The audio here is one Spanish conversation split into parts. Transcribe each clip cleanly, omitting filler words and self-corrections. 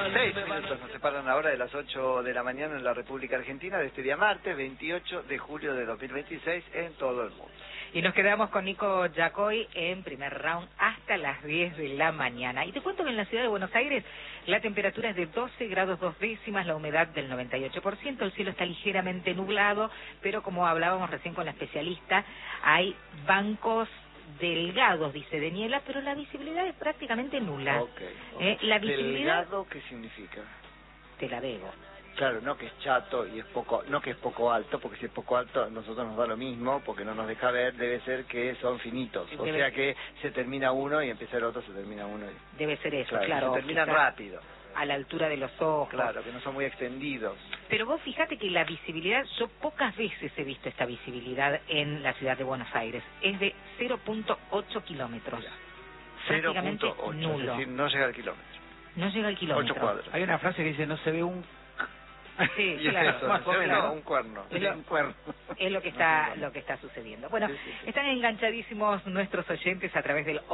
6 minutos nos separan ahora de las 8 de la mañana en la República Argentina de este día martes 28 de julio de 2026 en todo el mundo. Y nos quedamos con Nico Yacoy en primer round hasta las 10 de la mañana. Y te cuento que en la ciudad de Buenos Aires la temperatura es de 12 grados 2 décimas, la humedad del 98%, el cielo está ligeramente nublado, pero como hablábamos recién con la especialista, hay bancos delgados, dice, de niebla, pero la visibilidad es prácticamente nula. Okay. La visibilidad... ¿Delgado qué significa? Te la debo. Claro, no que es chato y es poco, no que es poco alto, porque si es poco alto a nosotros nos da lo mismo, porque no nos deja ver, debe ser que son finitos, o sea que se termina uno y empieza el otro, se termina uno. Debe ser eso, claro. Se terminan rápido. A la altura de los ojos. Claro, que no son muy extendidos. Pero vos fíjate que la visibilidad, yo pocas veces he visto esta visibilidad en la ciudad de Buenos Aires, es de 0.8 kilómetros. Prácticamente 0.8, nulo. es decir, no llega al kilómetro. No llega al kilómetro. 8 cuadros. Hay una frase que dice, no se ve un... Sí, y claro, es eso, más o menos un cuerno. Es lo que está sucediendo. Bueno, están enganchadísimos nuestros oyentes a través del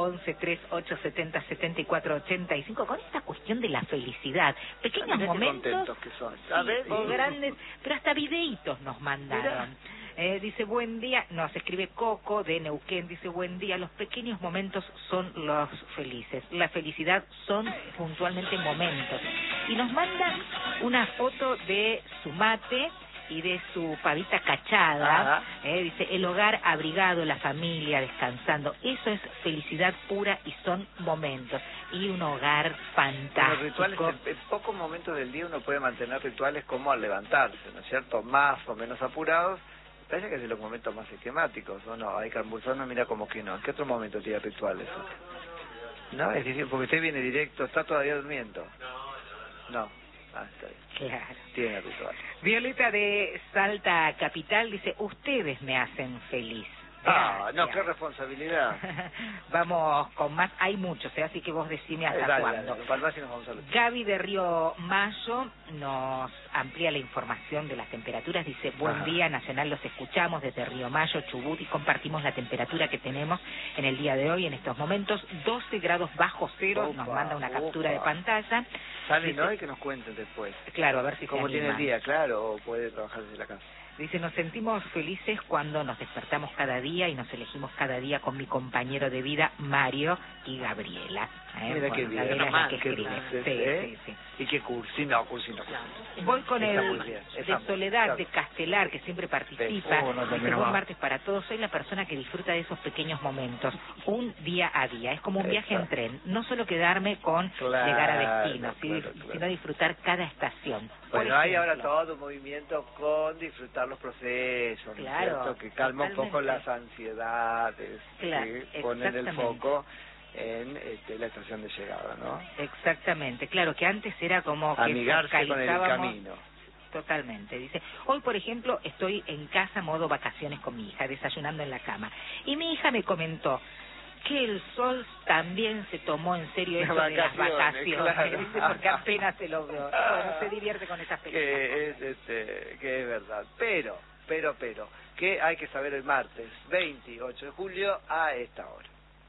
1138707485 con esta cuestión de la felicidad. Pequeños momentos que son. o grandes, pero hasta videitos nos mandaron. Dice, buen día, nos escribe Coco de Neuquén, dice, buen día, los pequeños momentos son los felices, la felicidad son puntualmente momentos. Y nos mandan una foto de su mate y de su pavita cachada, dice, el hogar abrigado, la familia descansando, eso es felicidad pura y son momentos. Y un hogar fantástico. Los rituales, en pocos momentos del día uno puede mantener rituales como al levantarse, ¿no es cierto? Más o menos apurados. Parece que es de los momentos más esquemáticos, ¿o no? Hay Campuzano, mira como que no. ¿En qué otro momento tiene rituales? No, es difícil, porque usted viene directo, está todavía durmiendo. No. Ah, está bien. Claro. Tiene ritual. Violeta de Salta Capital dice, ustedes me hacen feliz. Ah, no, qué responsabilidad. Vamos con más, hay muchos, así que vos decime hasta cuándo. Dale, nos vamos a los... Gaby de Río Mayo nos amplía la información de las temperaturas, dice, buen día, Nacional, los escuchamos desde Río Mayo, Chubut, y compartimos la temperatura que tenemos en el día de hoy, en estos momentos, 12 grados bajo cero, nos manda una captura de pantalla. Salen hoy que nos cuenten después. Claro, a ver si cómo tiene el día, claro, o puede trabajar desde la casa. Dice, nos sentimos felices cuando nos despertamos cada día y nos elegimos cada día con mi compañero de vida, Mario y Gabriela. Mira qué bien, sí. Y qué cursino. Voy con de Soledad, de Castelar, que siempre participa. Dice, buen martes para todos. Soy la persona que disfruta de esos pequeños momentos, un día a día. Es como un viaje en tren. No solo quedarme con llegar a destino, sino disfrutar cada estación. Bueno, hay ahora todo un movimiento con disfrutar los procesos, ¿cierto? Que calma un poco las ansiedades, que ponen el foco en la estación de llegada, ¿no? Exactamente, claro, que antes era como que amigarse con el camino. Totalmente, dice, hoy por ejemplo estoy en casa modo vacaciones con mi hija, desayunando en la cama, y mi hija me comentó que el sol también se tomó en serio esto de las vacaciones, claro. Dice, porque apenas se lo veo, se divierte con esas películas. Que es verdad, pero, que hay que saber el martes 28 de julio a esta hora.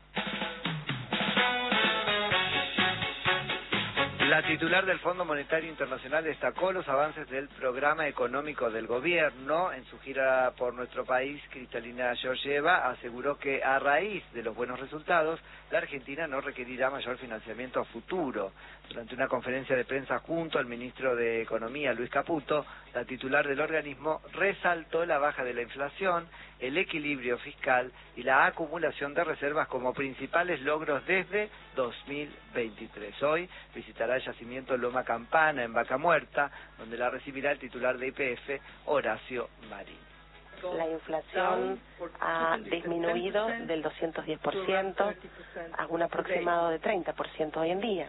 La titular del Fondo Monetario Internacional destacó los avances del programa económico del gobierno. En su gira por nuestro país, Cristalina Georgieva aseguró que a raíz de los buenos resultados, la Argentina no requerirá mayor financiamiento a futuro. Durante una conferencia de prensa junto al ministro de Economía, Luis Caputo, la titular del organismo resaltó la baja de la inflación, el equilibrio fiscal y la acumulación de reservas como principales logros desde 2023. Hoy visitará el yacimiento Loma Campana en Vaca Muerta, donde la recibirá el titular de YPF, Horacio Marín. La inflación ha disminuido del 210% a un aproximado de 30% hoy en día.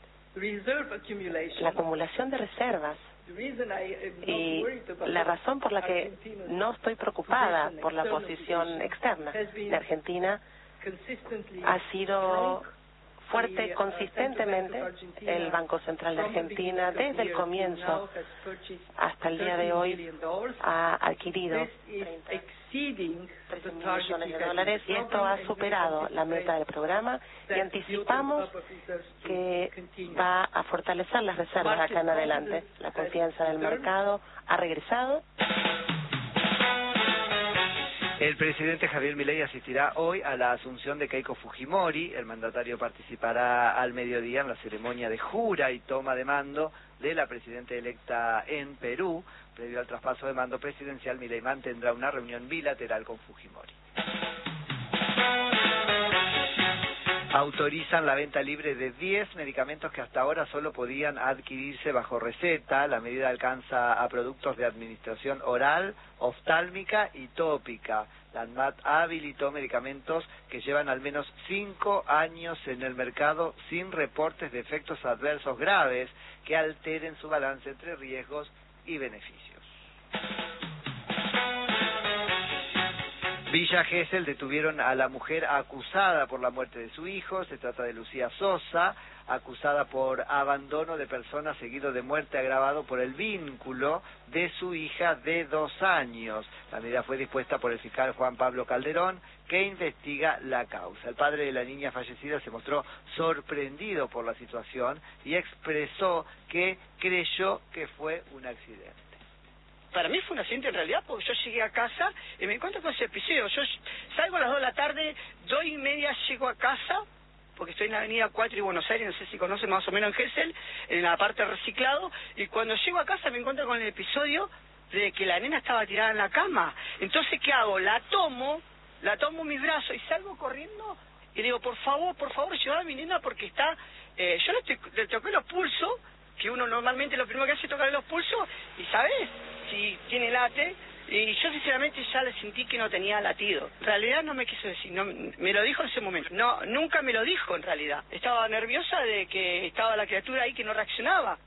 La acumulación de reservas y la razón por la que no estoy preocupada por la posición externa de Argentina ha sido fuerte consistentemente. El Banco Central de Argentina desde el comienzo hasta el día de hoy ha adquirido millones de dólares, y esto ha superado la meta del programa, y anticipamos que va a fortalecer las reservas acá en adelante. La confianza del mercado ha regresado. El presidente Javier Milei asistirá hoy a la asunción de Keiko Fujimori. El mandatario participará al mediodía en la ceremonia de jura y toma de mando de la presidenta electa en Perú. Previo al traspaso de mando presidencial, Milei mantendrá una reunión bilateral con Fujimori. Autorizan la venta libre de 10 medicamentos que hasta ahora solo podían adquirirse bajo receta. La medida alcanza a productos de administración oral, oftálmica y tópica. La ANMAT habilitó medicamentos que llevan al menos 5 años en el mercado sin reportes de efectos adversos graves que alteren su balance entre riesgos y beneficios. Villa Gesell detuvieron a la mujer acusada por la muerte de su hijo. Se trata de Lucía Sosa, acusada por abandono de persona seguido de muerte agravado por el vínculo de su hija de 2 años. La medida fue dispuesta por el fiscal Juan Pablo Calderón, que investiga la causa. El padre de la niña fallecida se mostró sorprendido por la situación y expresó que creyó que fue un accidente. Para mí fue un accidente en realidad, porque yo llegué a casa y me encuentro con ese episodio. Yo salgo a las 2 de la tarde, 2:30 llego a casa, porque estoy en la avenida 4 y Buenos Aires, no sé si conocen más o menos en Gesell, en la parte de reciclado, y cuando llego a casa me encuentro con el episodio de que la nena estaba tirada en la cama. Entonces, ¿qué hago? La tomo en mis brazos y salgo corriendo y digo, por favor, lleva a mi nena porque está... yo le toqué los pulsos, que uno normalmente lo primero que hace es tocarle los pulsos, y ¿sabes? Si tiene late, y yo sinceramente ya le sentí que no tenía latido. En realidad no me quiso decir, no, me lo dijo en ese momento. No, nunca me lo dijo en realidad. Estaba nerviosa de que estaba la criatura ahí que no reaccionaba.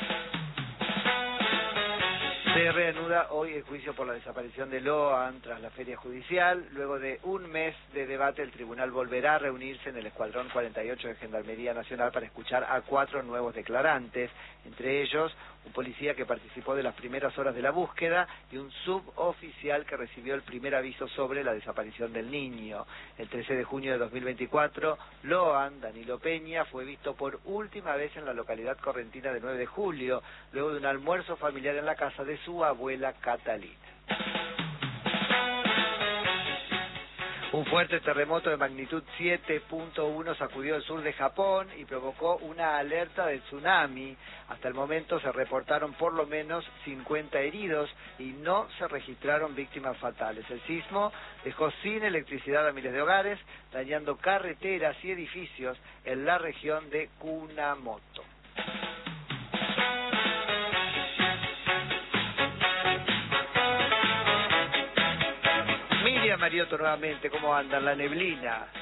Se reanuda hoy el juicio por la desaparición de Loan tras la feria judicial. Luego de un mes de debate, el tribunal volverá a reunirse en el Escuadrón 48 de Gendarmería Nacional para escuchar a 4 nuevos declarantes, entre ellos un policía que participó de las primeras horas de la búsqueda y un suboficial que recibió el primer aviso sobre la desaparición del niño. El 13 de junio de 2024, Loan Danilo Peña fue visto por última vez en la localidad correntina de 9 de julio, luego de un almuerzo familiar en la casa de su abuela Catalina. Un fuerte terremoto de magnitud 7.1 sacudió el sur de Japón y provocó una alerta de tsunami. Hasta el momento se reportaron por lo menos 50 heridos y no se registraron víctimas fatales. El sismo dejó sin electricidad a miles de hogares, dañando carreteras y edificios en la región de Kunamoto. Miriam Mariotto nuevamente, ¿cómo andan? La neblina.